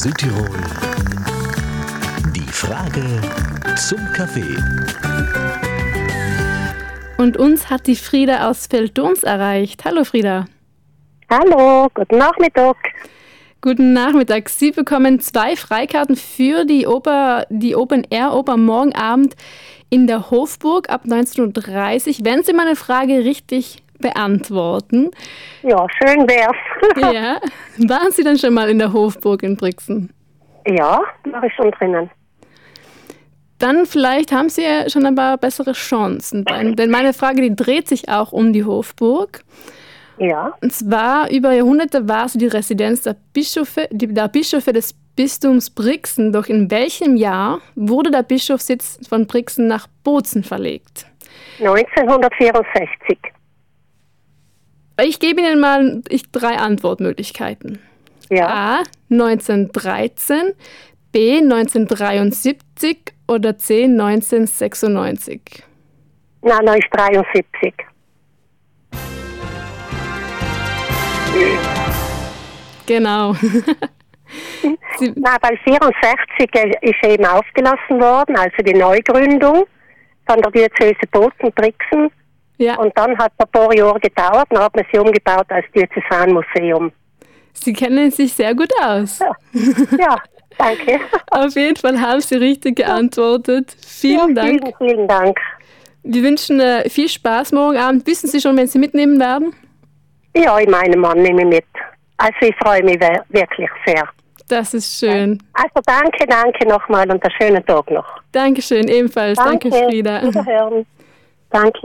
Südtirol. Die Frage zum Kaffee. Und uns hat die Frieda aus Veltons erreicht. Hallo Frieda. Hallo, guten Nachmittag. Guten Nachmittag. Sie bekommen 2 Freikarten für die Open-Air-Oper morgen Abend in der Hofburg ab 19:30 Uhr, wenn Sie meine Frage richtig beantworten. Ja, schön wär's. Ja. Waren Sie denn schon mal in der Hofburg in Brixen? Ja, war ich schon drinnen. Dann vielleicht haben Sie ja schon ein paar bessere Chancen. Denn meine Frage, die dreht sich auch um die Hofburg. Ja. Und zwar über Jahrhunderte war sie die Residenz der Bischöfe des Bistums Brixen. Doch in welchem Jahr wurde der Bischofssitz von Brixen nach Bozen verlegt? 1964. Ich gebe Ihnen mal 3 Antwortmöglichkeiten. Ja. A. 1913, B. 1973 oder C. 1996. Nein, 1973. Genau. Nein, weil 64 ist eben aufgelassen worden, also die Neugründung von der Diözese Bozen-Brixen. Ja. Und dann hat es ein paar Jahre gedauert, dann hat man sie umgebaut als Diözesanmuseum. Sie kennen sich sehr gut aus. Ja, danke. Auf jeden Fall haben Sie richtig geantwortet. Vielen Dank. Vielen Dank. Wir wünschen viel Spaß morgen Abend. Wissen Sie schon, wenn Sie mitnehmen werden? Ja, ich meine, Mann nehme ich mit. Also ich freue mich wirklich sehr. Das ist schön. Also danke nochmal und einen schönen Tag noch. Dankeschön, ebenfalls. Danke Frieda. Wiederhören. Danke.